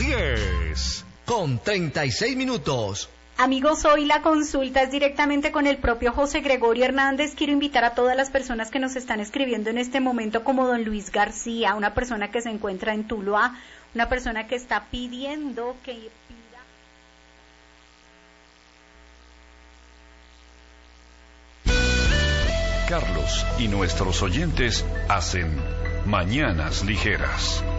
10:36. Amigos, hoy la consulta es directamente con el propio José Gregorio Hernández. Quiero invitar a todas las personas que nos están escribiendo en este momento, como don Luis García, una persona que se encuentra en Tuluá, una persona que está pidiendo que pida... Carlos y nuestros oyentes hacen Mañanas Ligeras.